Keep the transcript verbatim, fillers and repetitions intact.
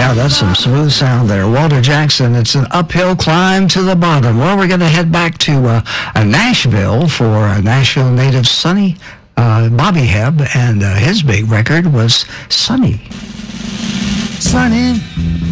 Yeah, that's some smooth sound there. Walter Jackson, it's an uphill climb to the bottom. Well, we're going to head back to uh, uh, Nashville for a Nashville native, Sonny uh, Bobby Hebb, and uh, his big record was Sonny. Sonny.